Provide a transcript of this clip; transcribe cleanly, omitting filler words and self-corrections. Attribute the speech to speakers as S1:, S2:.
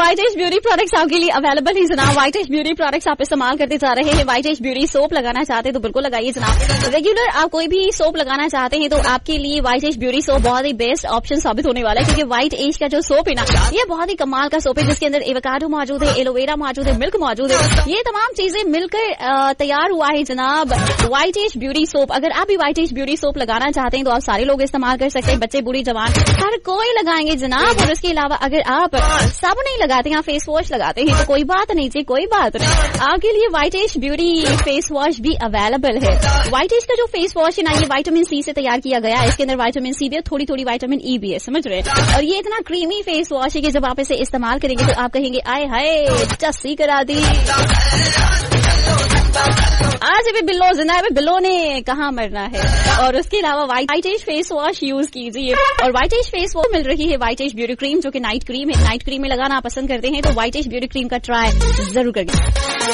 S1: White as beauty products आपके लिए available है जनाब। व्हाइट एज ब्यूटी प्रोडक्ट्स आप इस्तेमाल करते जा रहे हैं, व्हाइट एज ब्यूटी सोप लगाना चाहते हैं तो बिल्कुल लगाइए जनाब। रेगुलर आप कोई भी सोप लगाना चाहते हैं तो आपके लिए व्हाइट एज ब्यूटी सोप बहुत ही बेस्ट ऑप्शन साबित होने वाला है, क्योंकि व्हाइट एज का जो सोप है ना, ये बहुत ही कमाल का सोप है, जिसके अंदर एवोकाडो मौजूद है, एलोवेरा मौजूद है, मिल्क मौजूद है। ये तमाम चीजें मिलकर तैयार हुआ है जनाब व्हाइट एज ब्यूटी सोप। अगर आप भी व्हाइट एज ब्यूटी सोप लगाना चाहते हैं तो आप सारे लोग इस्तेमाल कर सकते हैं, बच्चे बूढ़ी जवान हर कोई लगाएंगे जनाब। और उसके अलावा अगर आप साबुन नहीं लगाते हैं, फेस वॉश लगाते हैं तो कोई बात नहीं जी, कोई बात नहीं, आपके लिए white as beauty face wash भी अवेलेबल है। व्हाइट एज का जो फेस वॉश है ना, ये विटामिन सी से तैयार किया गया है, इसके अंदर विटामिन सी भी है, थोड़ी थोड़ी विटामिन ई भी है, समझ रहे हैं। और ये इतना क्रीमी फेस वॉश है कि जब आप इसे इस्तेमाल करेंगे तो आप कहेंगे आए हाय चस्सी करा दी। आज भी बिल्लो जिंदा है, बिल्लो ने कहाँ मरना है। और उसके अलावा white as face wash use कीजिए। और व्हाइट एज फेस वॉश मिल रही है व्हाइट एज ब्यूटी क्रीम, जो कि नाइट क्रीम है। नाइट क्रीम में लगाना पसंद करते हैं तो व्हाइट एज ब्यूटी क्रीम का ट्राई जरूर करिए।